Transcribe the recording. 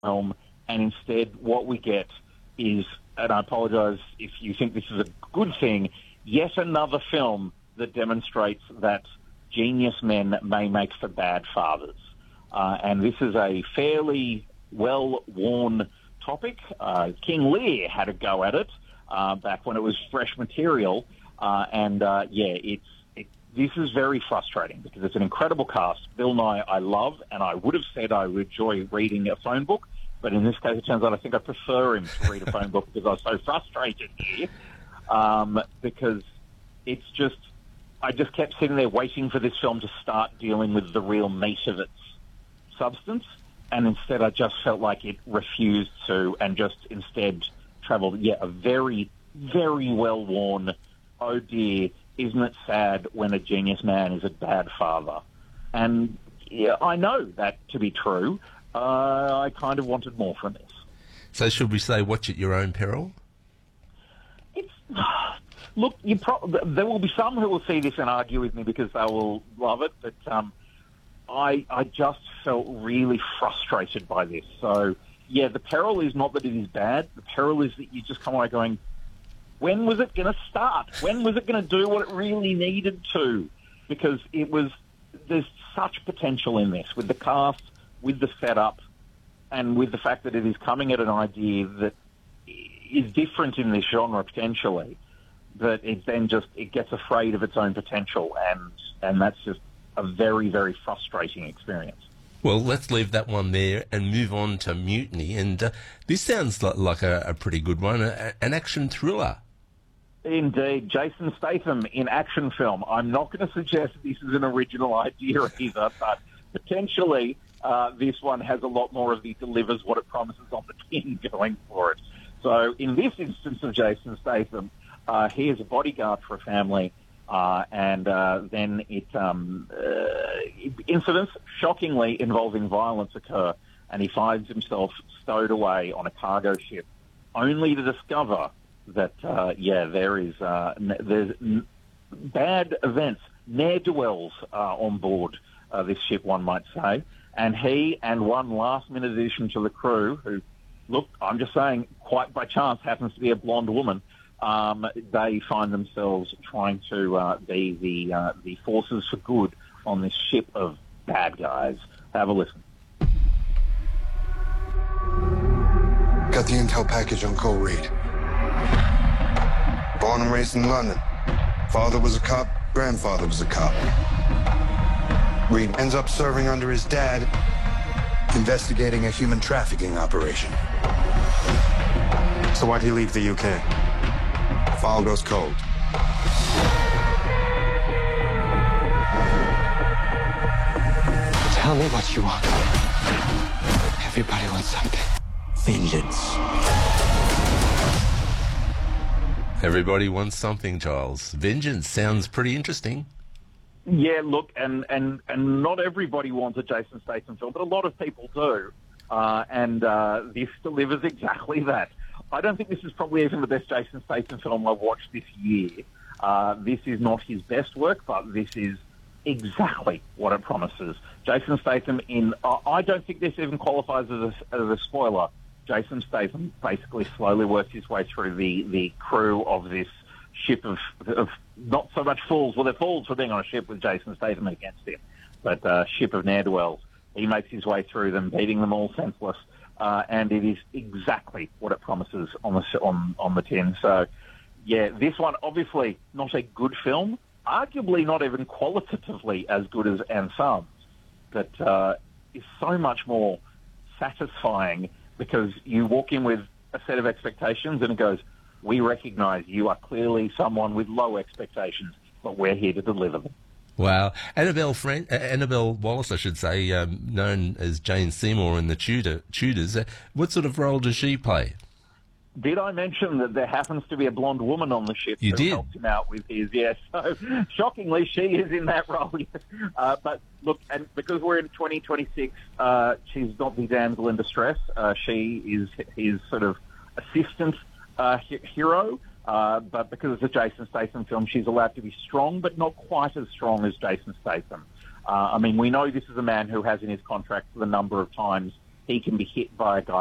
film, and instead what we get is, and I apologise if you think this is a good thing, yet another film that demonstrates that genius men may make for bad fathers. And this is a fairly well-worn topic. King Lear had a go at it back when it was fresh material. This is very frustrating because it's an incredible cast. Bill Nye I love, and I would have said I would enjoy reading a phone book, but in this case it turns out I think I prefer him to read a phone book because I was so frustrated here. Because it's just, I just kept sitting there waiting for this film to start dealing with the real meat of its substance, and instead I just felt like it refused to, and just instead travelled, a very, very well-worn, oh dear, isn't it sad when a genius man is a bad father? And I know that to be true. I kind of wanted more from this. So should we say watch at your own peril? Look, there will be some who will see this and argue with me because they will love it, but I just felt really frustrated by this. So, the peril is not that it is bad. The peril is that you just come away going, when was it going to start? When was it going to do what it really needed to? Because there's such potential in this with the cast, with the setup, and with the fact that it is coming at an idea that is different in this genre potentially, that it then it gets afraid of its own potential, and that's just a very, very frustrating experience. Well, let's leave that one there and move on to Mutiny. And this sounds like a pretty good one, an action thriller. Indeed. Jason Statham in action film. I'm not going to suggest this is an original idea either, but potentially this one has a lot more of the delivers what it promises on the tin going for it. So in this instance of Jason Statham, he is a bodyguard for a family, and then incidents, shockingly involving violence, occur, and he finds himself stowed away on a cargo ship, only to discover that, there's bad events, ne'er-do-wells on board this ship, one might say, and he and one last-minute addition to the crew, who, look, I'm just saying, quite by chance happens to be a blonde woman, they find themselves trying to be the forces for good on this ship of bad guys. Have a listen. Got the intel package on Cole Reed. Born and raised in London. Father was a cop, grandfather was a cop. Reed ends up serving under his dad, investigating a human trafficking operation. So why'd he leave the UK? File goes cold. Tell me what you want. Everybody wants something. Vengeance. Everybody wants something, Charles. Vengeance sounds pretty interesting. Yeah, look, and not everybody wants a Jason Statham film, but a lot of people do. And this delivers exactly that. I don't think this is probably even the best Jason Statham film I've watched this year. This is not his best work, but this is exactly what it promises. Jason Statham I don't think this even qualifies as a spoiler. Jason Statham basically slowly works his way through the crew of this ship of not so much fools. Well, they're fools for being on a ship with Jason Statham against him, but ship of ne'er-do-wells. He makes his way through them, beating them all senseless, and it is exactly what it promises on the tin. So, this one obviously not a good film, arguably not even qualitatively as good as Anne Sums, but is so much more satisfying because you walk in with a set of expectations and it goes, we recognise you are clearly someone with low expectations, but we're here to deliver them. Wow. Annabelle Wallace, I should say, known as Jane Seymour in the Tudors. What sort of role does she play? Did I mention that there happens to be a blonde woman on the ship who helps him out with his, So, shockingly, she is in that role. But look, and because we're in 2026, she's not the damsel in distress. She is his sort of assistant hero. But because it's a Jason Statham film, she's allowed to be strong, but not quite as strong as Jason Statham. We know this is a man who has in his contract the number of times he can be hit by a guy